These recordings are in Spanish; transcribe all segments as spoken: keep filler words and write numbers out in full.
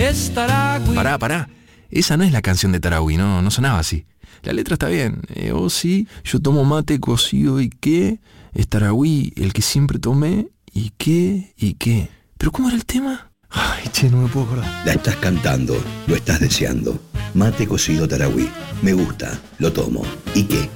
es Taragüí. Pará, pará. Esa no es la canción de Taragüí, no, no sonaba así. La letra está bien. Eh, oh sí, yo tomo mate cocido y qué. Es Taragüí el que siempre tomé y qué, y qué. ¿Pero cómo era el tema? Ay, che, no me puedo acordar. La estás cantando, lo estás deseando. Mate cocido Taragüí. Me gusta, lo tomo. ¿Y qué?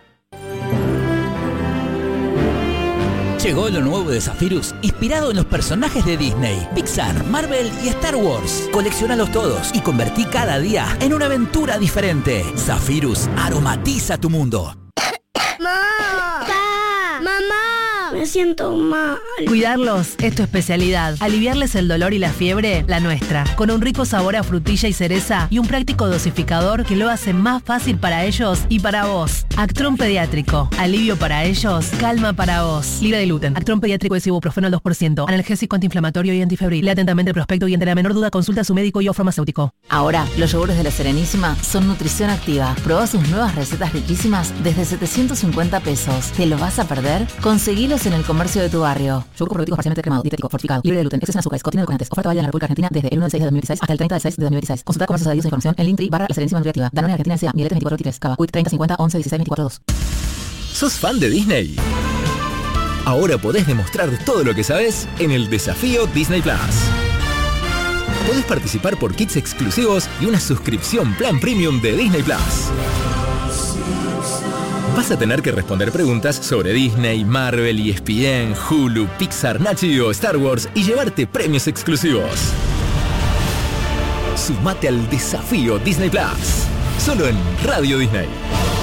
Llegó lo nuevo de Zephyrus, inspirado en los personajes de Disney, Pixar, Marvel y Star Wars. Coleccionalos todos y convertí cada día en una aventura diferente. Zephyrus aromatiza tu mundo. ¡Mamá! ¡Pa! ¡Mamá! Me siento mal. Cuidarlos es tu especialidad. Aliviarles el dolor y la fiebre, la nuestra. Con un rico sabor a frutilla y cereza y un práctico dosificador que lo hace más fácil para ellos y para vos. Actron Pediátrico. Alivio para ellos, calma para vos. Libre de gluten. Actron Pediátrico es ibuprofeno al dos por ciento. Analgésico, antiinflamatorio y antifebril. Lee atentamente el prospecto y ante la menor duda consulta a su médico y o farmacéutico. Ahora, los yogures de La Serenísima son nutrición activa. Probá sus nuevas recetas riquísimas desde setecientos cincuenta pesos. ¿Te los vas a perder? Conseguilos en el comercio de tu barrio. Yogur probiótico parcialmente cremado, dietético, fortificado, libre de gluten, exceso en azúcares, contiene edulcorantes. Oferta válida en la República Argentina desde el uno del seis de dos mil dieciséis hasta el treinta del seis de dos mil dieciséis. Consulta comercios adheridos e información en Linktree barra La Serenísima Nutriactiva. Danone Argentina S A, Miletes veinticuatro veintitrés, Cava, Quick treinta cincuenta once dieciséis veinticuatro dos. ¿Sos fan de Disney? Ahora podés demostrar todo lo que sabes en el Desafío Disney Plus. Podés participar por kits exclusivos y una suscripción plan premium de Disney Plus. Vas a tener que responder preguntas sobre Disney, Marvel, E S P N, Hulu, Pixar, Nat Geo, Star Wars y llevarte premios exclusivos. Sumate al Desafío Disney Plus, solo en Radio Disney.